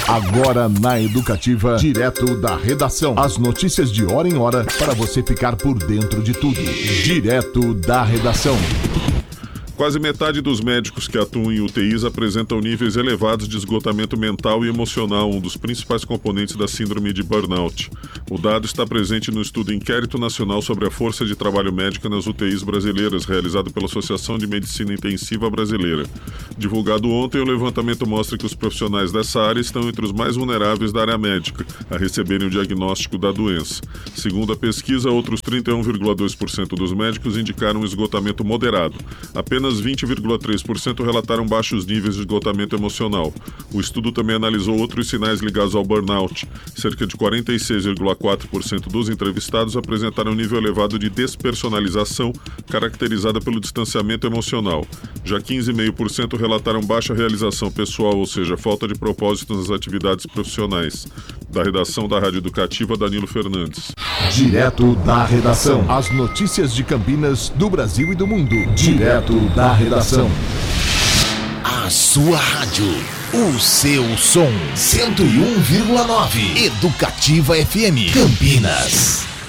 Agora na Educativa, direto da redação. As notícias de hora em hora para você ficar por dentro de tudo. Direto da redação. Quase metade dos médicos que atuam em UTIs apresentam níveis elevados de esgotamento mental e emocional, um dos principais componentes da síndrome de burnout. O dado está presente no estudo Inquérito Nacional sobre a Força de Trabalho Médica nas UTIs brasileiras, realizado pela Associação de Medicina Intensiva Brasileira. Divulgado ontem, o levantamento mostra que os profissionais dessa área estão entre os mais vulneráveis da área médica a receberem o diagnóstico da doença. Segundo a pesquisa, outros 31,2% dos médicos indicaram esgotamento moderado. Apenas 20,3% relataram baixos níveis de esgotamento emocional. O estudo também analisou outros sinais ligados ao burnout. Cerca de 46,4% dos entrevistados apresentaram nível elevado de despersonalização, caracterizada pelo distanciamento emocional. Já 15,5% relataram baixa realização pessoal, ou seja, falta de propósito nas atividades profissionais. Da redação da Rádio Educativa, Danilo Fernandes. Direto da redação. As notícias de Campinas, do Brasil e do mundo. Direto da redação. A sua rádio, o seu som. 101,9 Educativa FM Campinas.